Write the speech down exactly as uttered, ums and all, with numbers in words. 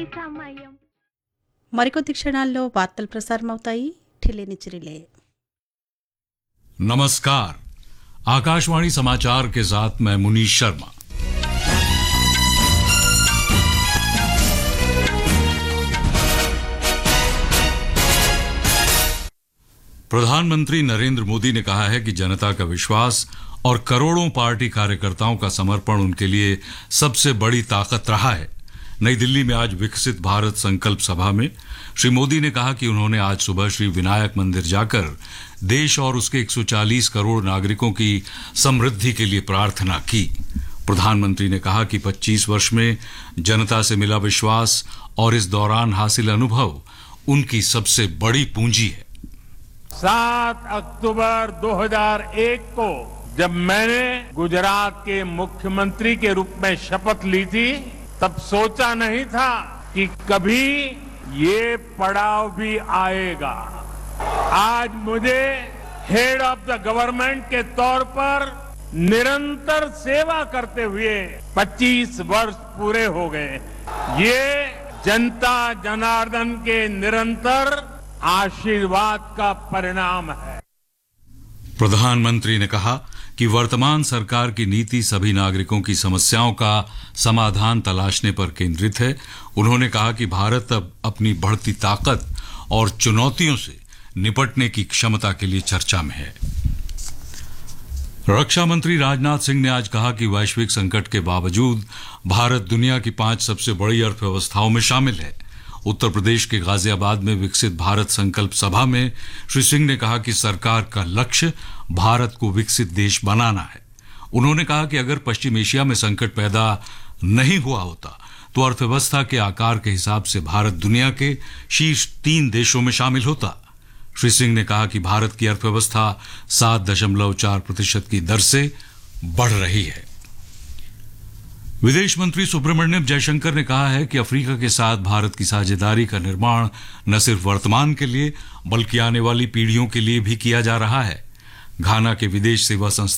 సమయం మరికొద్ది క్షణాల్లో వార్తలు ప్రసారమవుతాయి. ఠిల్లే నిచ్చిరిలే. नमस्कार, आकाशवाणी समाचार के साथ मैं मुनीश शर्मा। प्रधानमंत्री नरेंद्र मोदी ने कहा है कि जनता का विश्वास और करोड़ों पार्टी कार्यकर्ताओं का समर्पण उनके लिए सबसे बड़ी ताकत रहा है। नई दिल्ली में आज विकसित भारत संकल्प सभा में श्री मोदी ने कहा कि उन्होंने आज सुबह श्री विनायक मंदिर जाकर देश और उसके एक सौ चालीस करोड़ नागरिकों की समृद्धि के लिए प्रार्थना की। प्रधानमंत्री ने कहा कि पच्चीस वर्ष में जनता से मिला विश्वास और इस दौरान हासिल अनुभव उनकी सबसे बड़ी पूंजी है। सात अक्टूबर दो हज़ार एक को जब मैंने गुजरात के मुख्यमंत्री के रूप में शपथ ली थी, तब सोचा नहीं था कि कभी ये पड़ाव भी आएगा। आज मुझे हेड ऑफ द गवर्नमेंट के तौर पर निरंतर सेवा करते हुए पच्चीस वर्ष पूरे हो गए। ये जनता जनार्दन के निरंतर आशीर्वाद का परिणाम है। प्रधानमंत्री ने कहा कि वर्तमान सरकार की नीति सभी नागरिकों की समस्याओं का समाधान तलाशने पर केंद्रित है। उन्होंने कहा कि भारत अब अपनी बढ़ती ताकत और चुनौतियों से निपटने की क्षमता के लिए चर्चा में है। रक्षा मंत्री राजनाथ सिंह ने आज कहा कि वैश्विक संकट के बावजूद भारत दुनिया की पांच सबसे बड़ी अर्थव्यवस्थाओं में शामिल है। उत्तर प्रदेश के गाजियाबाद में विकसित भारत संकल्प सभा में श्री सिंह ने कहा कि सरकार का लक्ष्य भारत को विकसित देश बनाना है। उन्होंने कहा कि अगर पश्चिम एशिया में संकट पैदा नहीं हुआ होता तो अर्थव्यवस्था के आकार के हिसाब से भारत दुनिया के शीर्ष तीन देशों में शामिल होता। श्री सिंह ने कहा कि भारत की अर्थव्यवस्था सात दशमलव चार प्रतिशत की दर से बढ़ रही है। विदेश मंत्री सुब्रमण्यम जयशंकर ने कहा है कि अफ्रीका के साथ भारत की साझेदारी का निर्माण न सिर्फ वर्तमान के लिए बल्कि आने वाली पीढ़ियों के लिए भी किया जा रहा है। घाना के विदेश सेवा संस्था